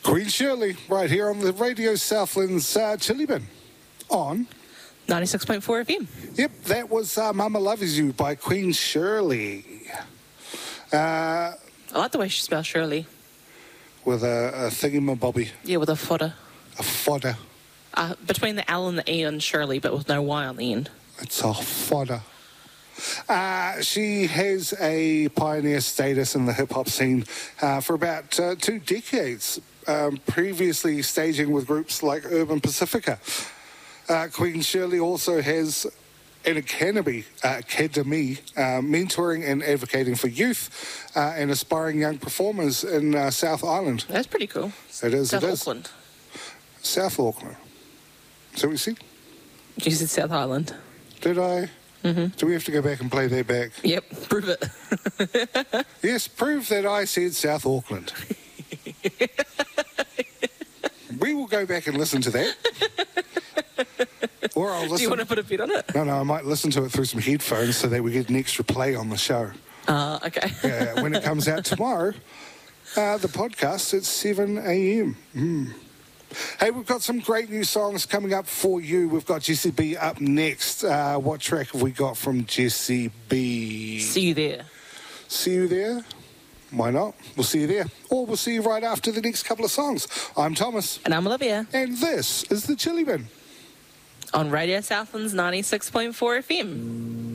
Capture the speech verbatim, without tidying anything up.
Queen Shirley, right here on the Radio Southland's uh, Chili Bin on ninety-six point four F M. Yep, that was uh, Mama Loves You by Queen Shirley. Uh, I like the way she spells Shirley. with a, a thingamabobby, Yeah, with a fodder. a fodder. Uh, between the L and the E on Shirley, but with no Y on the end. It's a fodder. Uh, she has a pioneer status in the hip-hop scene uh, for about uh, two decades, um, previously staging with groups like Urban Pacifica. Uh, Queen Shirley also has an academy, uh, academy uh, mentoring and advocating for youth uh, and aspiring young performers in uh, South Island. That's pretty cool. It is, South it is. Auckland. South Auckland. So we see. You said South Island. Did I? Mm-hmm. Do we have to go back and play that back? Yep, prove it. Yes, prove that I said South Auckland. We will go back and listen to that. Or I'll listen. Do you want to put a bit on it? No, no, I might listen to it through some headphones so that we get an extra play on the show. Uh, okay. Yeah, when it comes out tomorrow, uh, the podcast at seven a.m. Mm. Hey, we've got some great new songs coming up for you. We've got Jessie B up next. Uh, what track have we got from Jessie B? See you there. See you there? Why not? We'll see you there. Or we'll see you right after the next couple of songs. I'm Thomas. And I'm Olivia. And this is the Chili Bin. On Radio Southland's ninety-six point four F M.